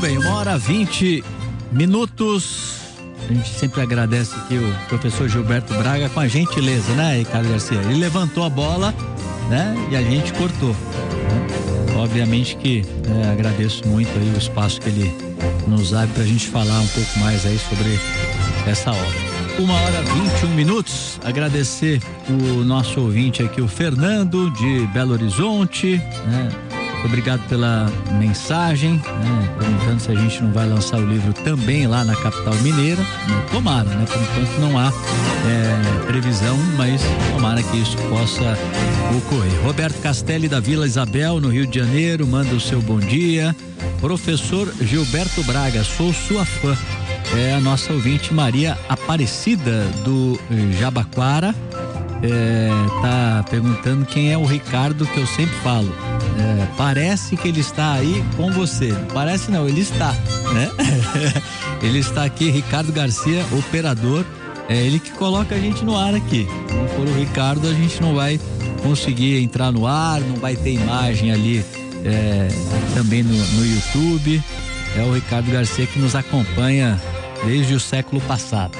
bem, 1h20. A gente sempre agradece aqui o professor Gilberto Braga com a gentileza, né, Ricardo Garcia? Ele levantou a bola, né, e a gente cortou, né? Obviamente que agradeço muito aí o espaço que ele nos abre pra gente falar um pouco mais aí sobre essa obra. 1h21. Agradecer o nosso ouvinte aqui, o Fernando de Belo Horizonte, né? Obrigado pela mensagem, né? Perguntando se a gente não vai lançar o livro também lá na capital mineira, né? Tomara, né? Por enquanto não há previsão, mas tomara que isso possa ocorrer. Roberto Castelli da Vila Isabel, no Rio de Janeiro, manda o seu bom dia. Professor Gilberto Braga, sou sua fã. É a nossa ouvinte Maria Aparecida do Jabaquara, tá perguntando quem é o Ricardo que eu sempre falo. Parece que ele está aí com você. Parece não, ele está, né? Ele está aqui, Ricardo Garcia, operador. É ele que coloca a gente no ar aqui. Se não for o Ricardo, a gente não vai conseguir entrar no ar, não vai ter imagem ali também no YouTube. É o Ricardo Garcia que nos acompanha desde o século passado.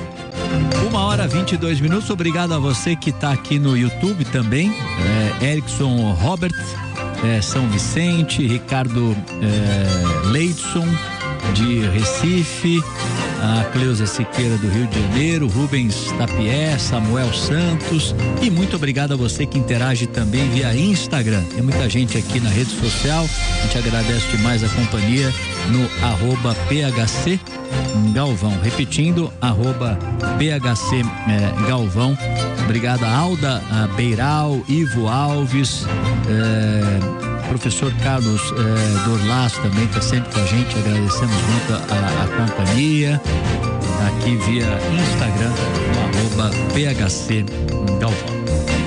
1h22. Obrigado a você que está aqui no YouTube também. Erickson Robert, São Vicente, Ricardo Leidson de Recife, a Cleusa Siqueira do Rio de Janeiro, Rubens Tapié, Samuel Santos, e muito obrigado a você que interage também via Instagram. Tem muita gente aqui na rede social, a gente agradece demais a companhia no @PHC Galvão, repetindo, @PHC Galvão. Obrigado a Alda Beiral, Ivo Alves, professor Carlos Dorlas também está sempre com a gente, agradecemos muito a companhia, aqui via Instagram, no @PHC Galvão.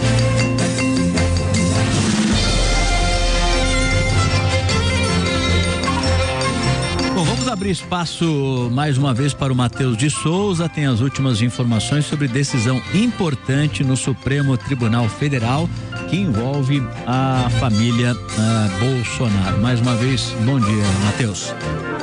Vamos abrir espaço mais uma vez para o Matheus de Souza. Tem as últimas informações sobre decisão importante no Supremo Tribunal Federal que envolve a família Bolsonaro. Mais uma vez, bom dia, Matheus.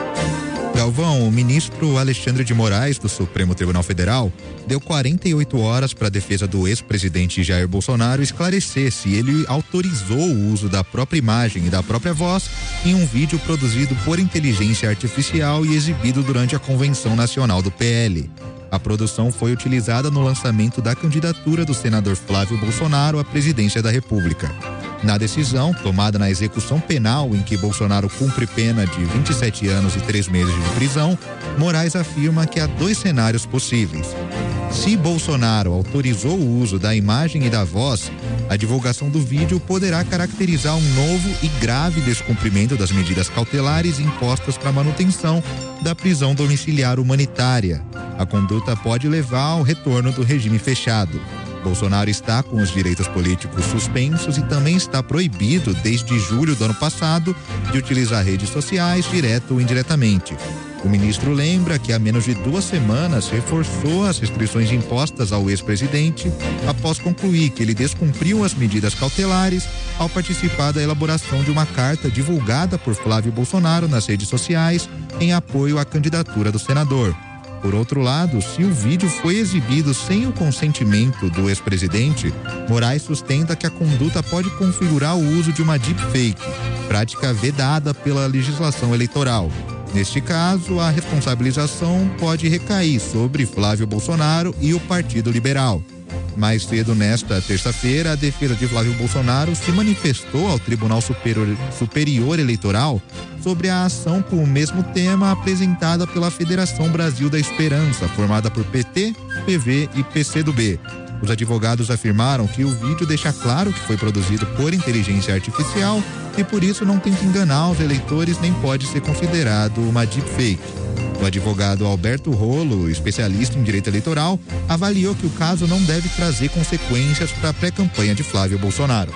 Galvão, o ministro Alexandre de Moraes, do Supremo Tribunal Federal, deu 48 horas para a defesa do ex-presidente Jair Bolsonaro esclarecer se ele autorizou o uso da própria imagem e da própria voz em um vídeo produzido por inteligência artificial e exibido durante a Convenção Nacional do PL. A produção foi utilizada no lançamento da candidatura do senador Flávio Bolsonaro à presidência da República. Na decisão, tomada na execução penal em que Bolsonaro cumpre pena de 27 anos e 3 meses de prisão, Moraes afirma que há 2 cenários possíveis. Se Bolsonaro autorizou o uso da imagem e da voz, a divulgação do vídeo poderá caracterizar um novo e grave descumprimento das medidas cautelares impostas para a manutenção da prisão domiciliar humanitária. A conduta pode levar ao retorno do regime fechado. Bolsonaro está com os direitos políticos suspensos e também está proibido, desde julho do ano passado, de utilizar redes sociais, direto ou indiretamente. O ministro lembra que há menos de 2 semanas reforçou as restrições impostas ao ex-presidente após concluir que ele descumpriu as medidas cautelares ao participar da elaboração de uma carta divulgada por Flávio Bolsonaro nas redes sociais em apoio à candidatura do senador. Por outro lado, se o vídeo foi exibido sem o consentimento do ex-presidente, Moraes sustenta que a conduta pode configurar o uso de uma deepfake, prática vedada pela legislação eleitoral. Neste caso, a responsabilização pode recair sobre Flávio Bolsonaro e o Partido Liberal. Mais cedo nesta terça-feira, a defesa de Flávio Bolsonaro se manifestou ao Tribunal Superior Eleitoral sobre a ação com o mesmo tema apresentada pela Federação Brasil da Esperança, formada por PT, PV e PCdoB. Os advogados afirmaram que o vídeo deixa claro que foi produzido por inteligência artificial e por isso não tenta enganar os eleitores nem pode ser considerado uma deepfake. O advogado Alberto Rolo, especialista em direito eleitoral, avaliou que o caso não deve trazer consequências para a pré-campanha de Flávio Bolsonaro.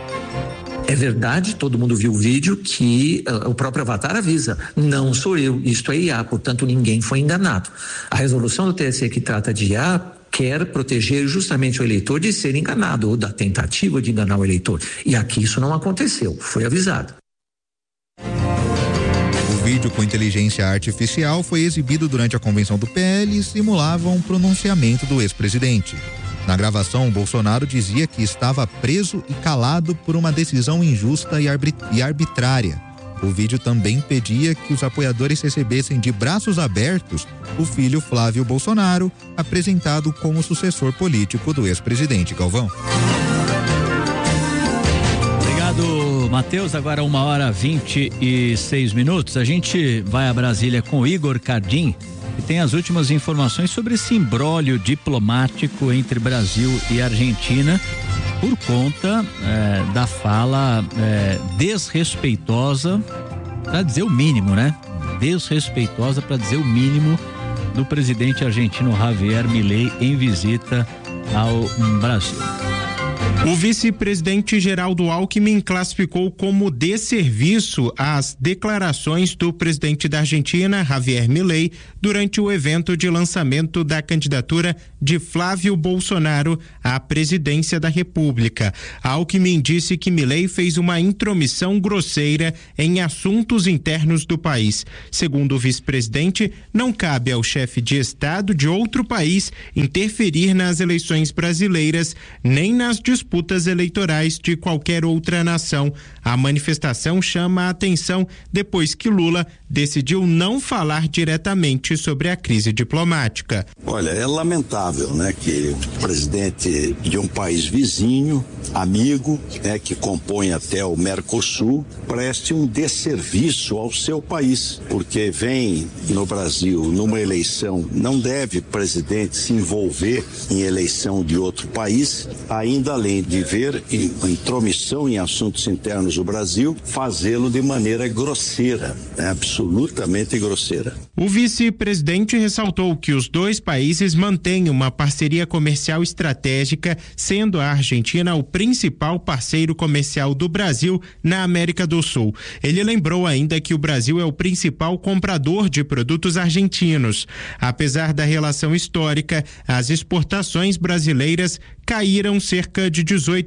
É verdade, todo mundo viu o vídeo que o próprio avatar avisa, não sou eu, isto é IA, portanto ninguém foi enganado. A resolução do TSE que trata de IA quer proteger justamente o eleitor de ser enganado ou da tentativa de enganar o eleitor. E aqui isso não aconteceu, foi avisado. O vídeo com inteligência artificial foi exibido durante a convenção do PL e simulava um pronunciamento do ex-presidente. Na gravação, Bolsonaro dizia que estava preso e calado por uma decisão injusta e arbitrária. O vídeo também pedia que os apoiadores recebessem de braços abertos o filho Flávio Bolsonaro, apresentado como sucessor político do ex-presidente. Galvão. Obrigado, Matheus. Agora 1h26. A gente vai a Brasília com o Igor Cardim, que tem as últimas informações sobre esse imbróglio diplomático entre Brasil e Argentina por conta da fala desrespeitosa, para dizer o mínimo, né? Desrespeitosa, para dizer o mínimo, do presidente argentino Javier Milei em visita ao Brasil. O vice-presidente Geraldo Alckmin classificou como desserviço as declarações do presidente da Argentina, Javier Milei, durante o evento de lançamento da candidatura de Flávio Bolsonaro à presidência da República. Alckmin disse que Milei fez uma intromissão grosseira em assuntos internos do país. Segundo o vice-presidente, não cabe ao chefe de Estado de outro país interferir nas eleições brasileiras, nem nas disputas eleitorais de qualquer outra nação. A manifestação chama a atenção depois que Lula decidiu não falar diretamente sobre a crise diplomática. Olha, é lamentável, né, que o presidente de um país vizinho, amigo, que compõe até o Mercosul, preste um desserviço ao seu país, porque vem no Brasil numa eleição, não deve o presidente se envolver em eleição de outro país, ainda além de ver intromissão em assuntos internos do Brasil, fazê-lo de maneira grosseira, absolutamente grosseira. O vice-presidente ressaltou que os dois países mantêm uma parceria comercial estratégica, sendo a Argentina o principal parceiro comercial do Brasil na América do Sul. Ele lembrou ainda que o Brasil é o principal comprador de produtos argentinos. Apesar da relação histórica, as exportações brasileiras caíram cerca de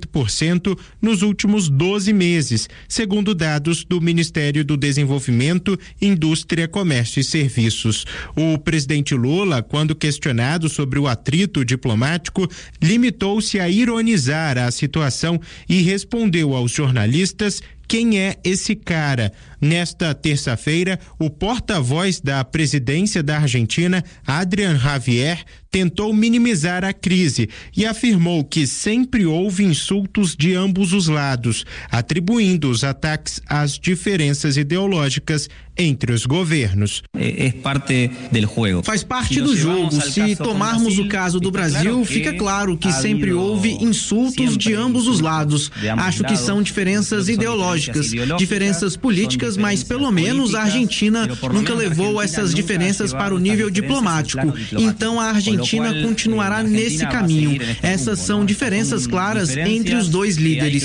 18% nos últimos 12 meses, segundo dados do Ministério do Desenvolvimento, Indústria, Comércio e Serviços. O presidente Lula, quando questionado sobre o atrito diplomático, limitou-se a ironizar a situação e respondeu aos jornalistas quem é esse cara. Nesta terça-feira, o porta-voz da presidência da Argentina, Adrián Javier, tentou minimizar a crise e afirmou que sempre houve insultos de ambos os lados, atribuindo os ataques às diferenças ideológicas entre os governos. Faz parte do jogo. Se tomarmos o caso do Brasil, fica claro que sempre houve insultos de ambos os lados. Acho que são diferenças ideológicas, diferenças políticas, mas pelo menos a Argentina nunca levou essas diferenças para o nível diplomático. Então a Argentina continuará nesse caminho. Essas são diferenças claras entre os dois líderes.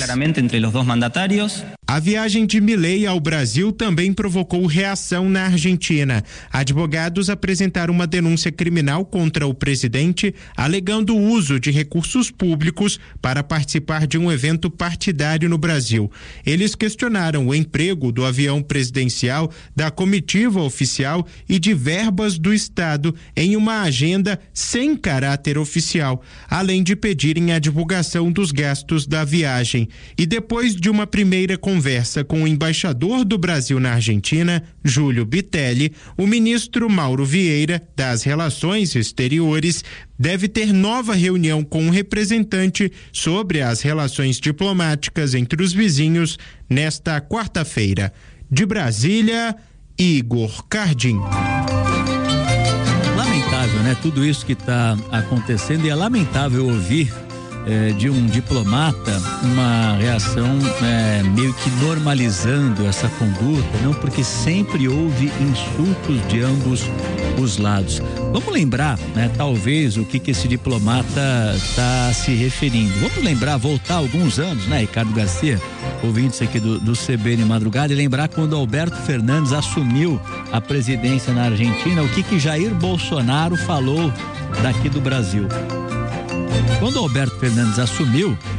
A viagem de Milei ao Brasil também provocou reação na Argentina. Advogados apresentaram uma denúncia criminal contra o presidente, alegando o uso de recursos públicos para participar de um evento partidário no Brasil. Eles questionaram o emprego do avião presidencial, da comitiva oficial e de verbas do Estado em uma agenda sem caráter oficial, além de pedirem a divulgação dos gastos da viagem. E depois de uma primeira conversa com o embaixador do Brasil na Argentina, Júlio Bitelli, o ministro Mauro Vieira, das Relações Exteriores, deve ter nova reunião com um representante sobre as relações diplomáticas entre os vizinhos nesta quarta-feira. De Brasília, Igor Cardim. Lamentável, né? Tudo isso que está acontecendo, e é lamentável ouvir de um diplomata uma reação meio que normalizando essa conduta, não, porque sempre houve insultos de ambos os lados. Vamos lembrar, né, talvez o que esse diplomata está se referindo. Vamos lembrar, voltar alguns anos, né, Ricardo Garcia, ouvintes aqui do CBN Madrugada, e lembrar quando Alberto Fernandes assumiu a presidência na Argentina, o que Jair Bolsonaro falou daqui do Brasil. Quando Alberto Fernandes assumiu,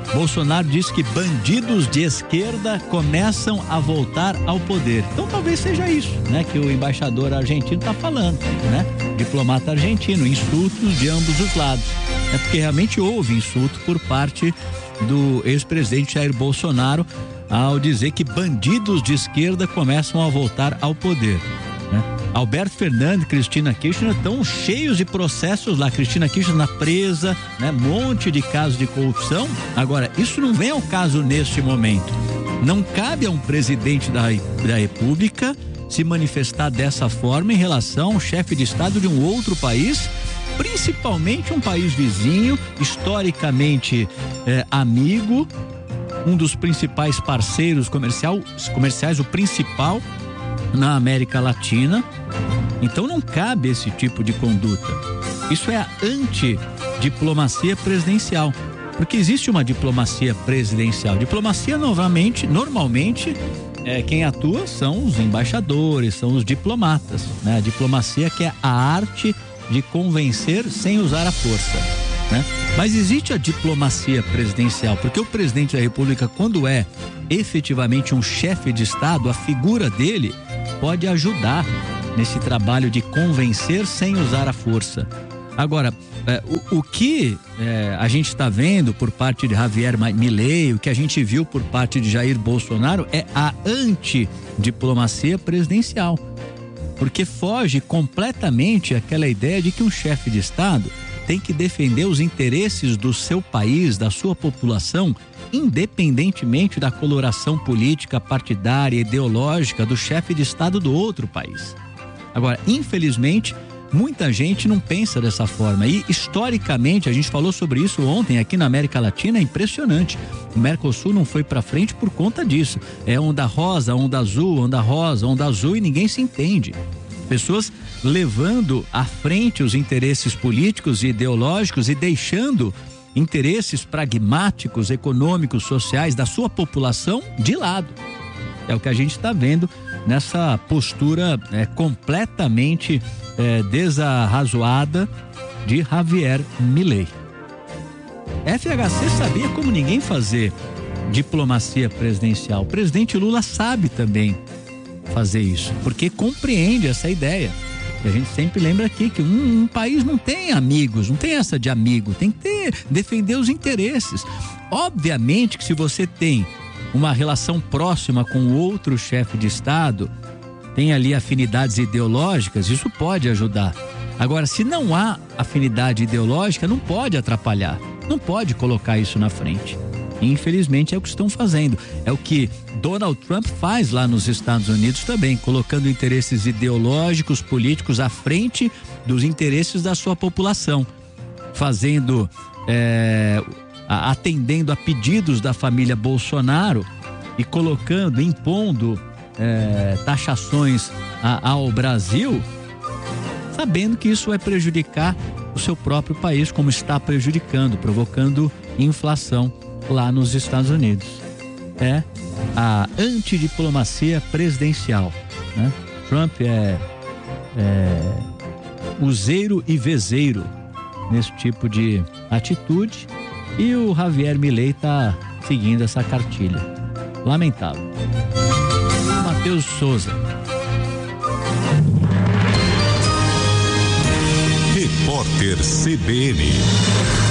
Bolsonaro disse que bandidos de esquerda começam a voltar ao poder. Então talvez seja isso, né, que o embaixador argentino está falando, né? Diplomata argentino, insultos de ambos os lados. É porque realmente houve insulto por parte do ex-presidente Jair Bolsonaro ao dizer que bandidos de esquerda começam a voltar ao poder, né? Alberto Fernandes e Cristina Kirchner estão cheios de processos lá. Cristina Kirchner presa, né? Monte de casos de corrupção. Agora, isso não vem ao caso neste momento. Não cabe a um presidente da República se manifestar dessa forma em relação ao chefe de Estado de um outro país, principalmente um país vizinho, historicamente amigo, um dos principais parceiros comerciais, o principal na América Latina. Então não cabe esse tipo de conduta. Isso é a antidiplomacia presidencial, porque existe uma diplomacia presidencial. Diplomacia normalmente quem atua são os embaixadores, são os diplomatas, né? A diplomacia que é a arte de convencer sem usar a força, né? Mas existe a diplomacia presidencial, porque o presidente da República, quando é efetivamente um chefe de Estado, a figura dele pode ajudar nesse trabalho de convencer sem usar a força. Agora, o que a gente está vendo por parte de Javier Milei, o que a gente viu por parte de Jair Bolsonaro é a antidiplomacia presidencial, porque foge completamente aquela ideia de que um chefe de Estado tem que defender os interesses do seu país, da sua população, independentemente da coloração política, partidária, ideológica do chefe de Estado do outro país. Agora, infelizmente, muita gente não pensa dessa forma e, historicamente, a gente falou sobre isso ontem aqui na América Latina, é impressionante. O Mercosul não foi para frente por conta disso. É onda rosa, onda azul, onda rosa, onda azul e ninguém se entende. Pessoas levando à frente os interesses políticos e ideológicos e deixando interesses pragmáticos, econômicos, sociais da sua população de lado. É o que a gente está vendo nessa postura completamente desarrazoada de Javier Milei. FHC sabia como ninguém fazer diplomacia presidencial. O presidente Lula sabe também fazer isso, porque compreende essa ideia. E a gente sempre lembra aqui que um país não tem amigos, não tem essa de amigo, tem que defender os interesses. Obviamente que se você tem uma relação próxima com outro chefe de Estado, tem ali afinidades ideológicas, isso pode ajudar. Agora, se não há afinidade ideológica, não pode atrapalhar, não pode colocar isso na frente. Infelizmente é o que estão fazendo, é o que Donald Trump faz lá nos Estados Unidos também, colocando interesses ideológicos, políticos à frente dos interesses da sua população, fazendo, atendendo a pedidos da família Bolsonaro e colocando, impondo taxações ao Brasil, sabendo que isso vai prejudicar o seu próprio país, como está prejudicando, provocando inflação lá nos Estados Unidos. É a antidiplomacia presidencial, né? Trump é useiro e vezeiro nesse tipo de atitude e o Javier Milei está seguindo essa cartilha. Lamentável. Matheus Souza. Repórter CBN.